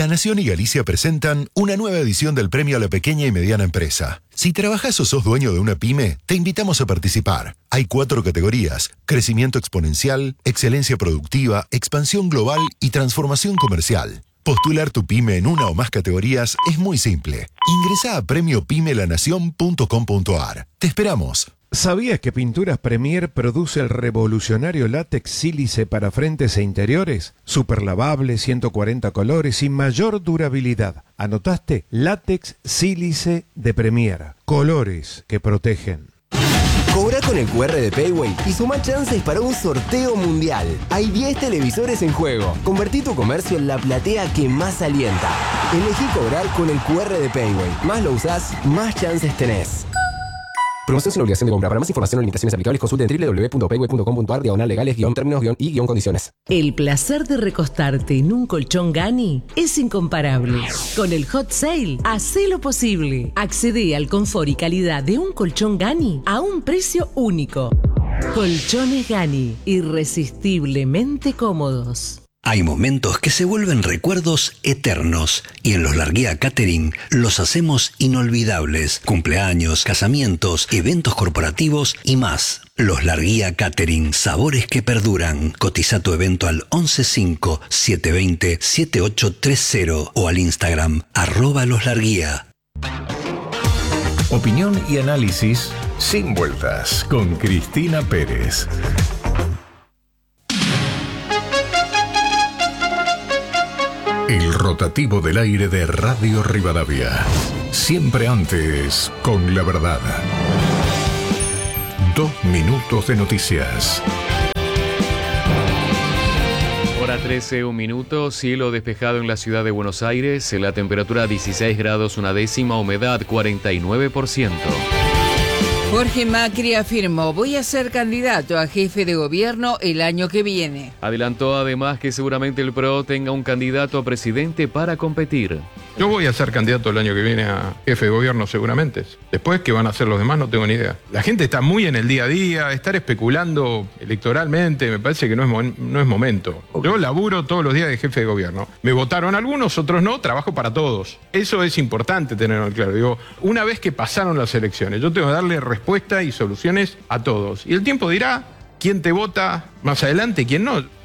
La Nación y Galicia presentan una nueva edición del Premio a la Pequeña y Mediana Empresa. Si trabajás o sos dueño de una pyme, te invitamos a participar. Hay 4 categorías: crecimiento exponencial, excelencia productiva, expansión global y transformación comercial. Postular tu pyme en una o más categorías es muy simple. Ingresá a premiopymelanacion.com.ar. Te esperamos. ¿Sabías que Pinturas Premier produce el revolucionario látex sílice para frentes e interiores? Superlavable, 140 colores y mayor durabilidad. ¿Anotaste? Látex sílice de Premier. Colores que protegen. Cobra con el QR de Payway y suma chances para un sorteo mundial. Hay 10 televisores en juego. Convertí tu comercio en la platea que más alienta. Elegí cobrar con el QR de Payway. Más lo usás, más chances tenés. Promoción sin obligación de compra. Para más información o limitaciones aplicables, consulte en www.payway.com.ar/legales-términos-y-condiciones. El placer de recostarte en un colchón Gani es incomparable. Con el Hot Sale, hacé lo posible. Accede al confort y calidad de un colchón Gani a un precio único. Colchones Gani, irresistiblemente cómodos. Hay momentos que se vuelven recuerdos eternos y en Los Larguía Catering los hacemos inolvidables. Cumpleaños, casamientos, eventos corporativos y más. Los Larguía Catering, sabores que perduran. Cotiza tu evento al 115-720-7830 o al Instagram @loslarguía. Opinión y análisis sin vueltas con Cristina Pérez. El rotativo del aire de Radio Rivadavia. Siempre antes, con la verdad. 2 minutos de noticias. Hora 13, 1 minuto, cielo despejado en la ciudad de Buenos Aires, la temperatura 16 grados 1/10, humedad 49%. Jorge Macri afirmó: voy a ser candidato a jefe de gobierno el año que viene. Adelantó además que seguramente el PRO tenga un candidato a presidente para competir. Yo voy a ser candidato el año que viene a jefe de gobierno seguramente. Después, ¿qué van a hacer los demás? No tengo ni idea. La gente está muy en el día a día, estar especulando electoralmente me parece que no es momento. Yo laburo todos los días de jefe de gobierno. Me votaron algunos, otros no, trabajo para todos. Eso es importante tenerlo claro. Digo, una vez que pasaron las elecciones, yo tengo que darle respuesta y soluciones a todos. Y el tiempo dirá quién te vota más adelante y quién no.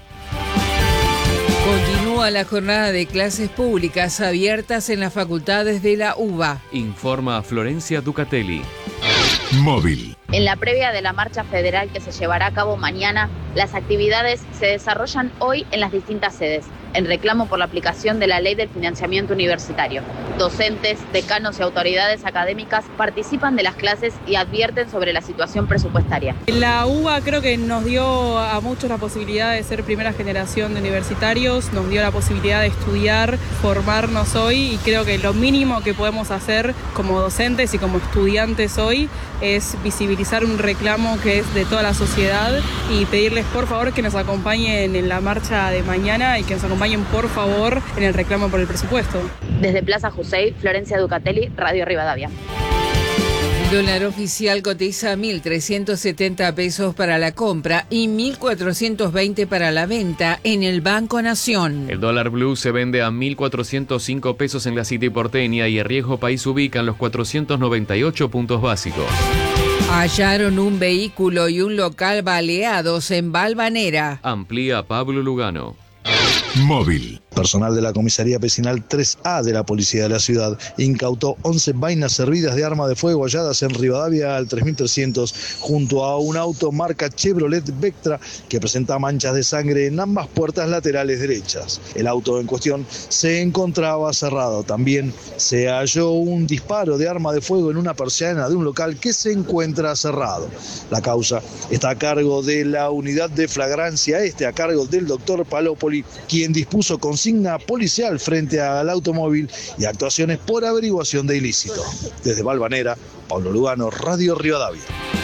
Continúa la jornada de clases públicas abiertas en las facultades de la UBA. Informa Florencia Ducatelli. Móvil. En la previa de la marcha federal que se llevará a cabo mañana, las actividades se desarrollan hoy en las distintas sedes, en reclamo por la aplicación de la Ley del Financiamiento Universitario. Docentes, decanos y autoridades académicas participan de las clases y advierten sobre la situación presupuestaria. La UBA creo que nos dio a muchos la posibilidad de ser primera generación de universitarios, nos dio la posibilidad de estudiar, formarnos hoy, y creo que lo mínimo que podemos hacer como docentes y como estudiantes hoy es visibilizar un reclamo que es de toda la sociedad y pedirles por favor que nos acompañen en la marcha de mañana y que nos acompañen por favor en el reclamo por el presupuesto. Desde Plaza Jusey, Florencia Ducatelli, Radio Rivadavia. El dólar oficial cotiza 1.370 pesos para la compra y 1.420 para la venta en el Banco Nación. El dólar blue se vende a 1.405 pesos en la City porteña y el Riesgo País ubica en los 498 puntos básicos. Hallaron un vehículo y un local baleados en Valvanera. Amplía Pablo Lugano. Móvil. Personal de la Comisaría Vecinal 3A de la Policía de la Ciudad incautó 11 vainas servidas de arma de fuego halladas en Rivadavia al 3300 junto a un auto marca Chevrolet Vectra que presenta manchas de sangre en ambas puertas laterales derechas. El auto en cuestión se encontraba cerrado. También se halló un disparo de arma de fuego en una persiana de un local que se encuentra cerrado. La causa está a cargo de la unidad de flagrancia a cargo del doctor Palópoli, quien dispuso consigna policial frente al automóvil y actuaciones por averiguación de ilícito. Desde Valvanera, Pablo Lugano, Radio Rivadavia.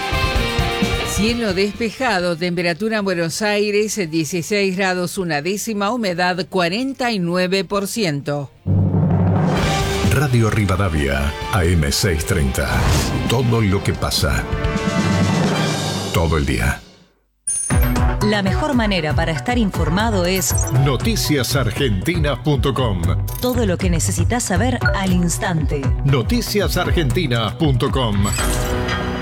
Cielo despejado, temperatura en Buenos Aires 16 grados 1/10, humedad 49%. Radio Rivadavia, AM 630. Todo lo que pasa. Todo el día. La mejor manera para estar informado es noticiasargentinas.com. Todo lo que necesitas saber al instante. Noticiasargentinas.com.